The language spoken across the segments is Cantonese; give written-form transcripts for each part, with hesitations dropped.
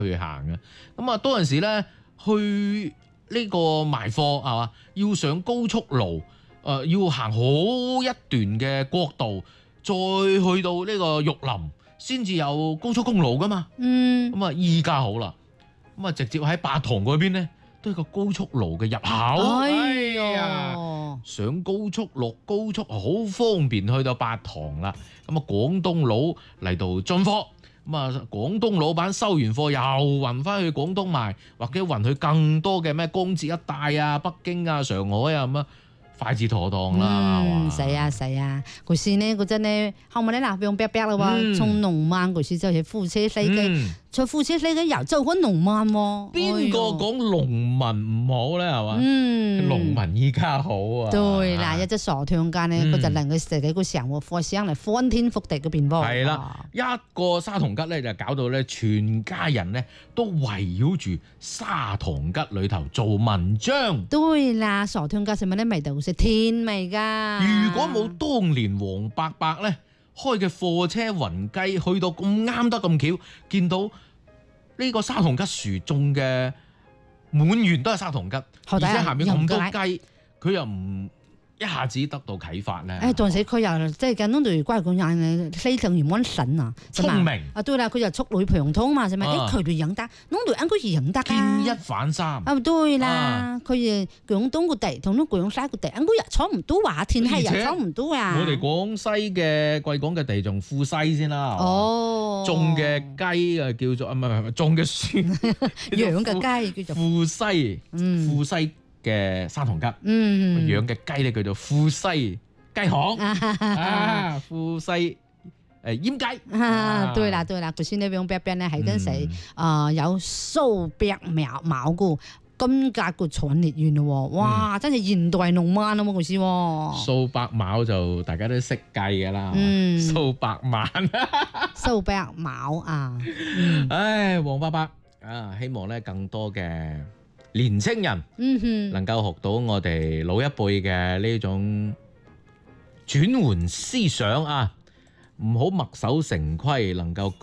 去行嘅。咁啊，多陣時咧去呢個賣貨係嘛，要上高速路，要行好一段嘅國道，再去到呢個玉林先至有高速公路噶嘛。咁啊，依家好啦，咁啊直接喺八塘嗰邊咧，都係個高速路嘅入口。哎呀，上高速落高速好方便去到八塘啦。咁啊，廣東佬嚟到進貨。咁啊，廣東老闆收完貨又運翻去廣東賣，或者運去更多嘅咩江浙一帶啊、北京啊、上海啊咁啊，快捷妥當啦。 係啊係啊，嗰時呢嗰陣呢，後尾咧嗱，用 back 啦喎，從龍灣嗰時就係貨車司機，坐貨車司機又走翻龍灣喎。 邊個講農民唔好咧？係嘛？農民依家好啊。 對啦，一隻傻thương家呢，佢就令佢自己個成個貨箱嚟翻天覆地嗰邊噃。 係啦，一個沙糖桔咧就搞到咧全家人咧都圍繞住沙糖桔裏頭做文章。 對啦，傻thương家食乜咧味道？食甜味㗎。 如果冇當年黃伯伯咧開嘅貨車雲雞去到咁啱得咁巧，見到呢個沙糖桔樹種嘅滿園都係沙糖桔，而且下面咁多雞，佢又唔一下子得到啟發咧。 誒，當時佢又即係咁樣對怪個人非常原本神啊， 聰明啊，對啦，佢就觸類旁通嘛，係咪？誒，佢哋養得，弄到人佢養得啊， 牽一反三。 啊，對啦，佢誒廣東個地同到廣西個地，人佢又錯唔到話，天氣又錯唔到啊。 我哋廣西嘅貴港嘅地仲富西先啦。 哦， 種嘅雞啊叫做啊，唔係種嘅樹， 養嘅雞叫做富西，富西嘅沙糖桔，養嘅雞咧叫做富西雞行啊，富西醃雞。 對啦，佢先呢邊邊邊咧係跟時有蘇白毛個金格個產業園咯，哇！真係現代農民啊嘛，嗰時蘇白毛就大家都識計噶啦，蘇百萬， 蘇白毛啊！ 唉，黃伯伯啊，希望咧更多嘅年青人能夠學到我哋老一輩嘅呢種轉換思想啊，唔好墨守成規，能夠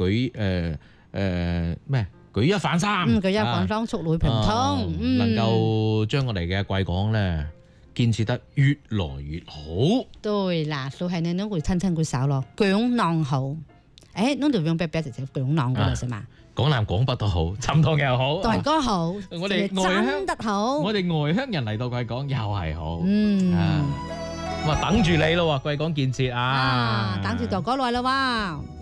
舉一反三， 舉一反三，觸類旁通， 能夠將我哋嘅貴港咧建設得越來越好。 對啦，所以呢，都會親佢手咯，廣南好。誒，呢度用白白直接廣南嗰度係嘛？ 廣南廣北都好，浸湯又好， 大哥好， 我哋外鄉得好， 我哋外鄉人嚟到貴港又係好。咁啊，等住你咯喎，貴港建設啊， 等住大哥來啦喎。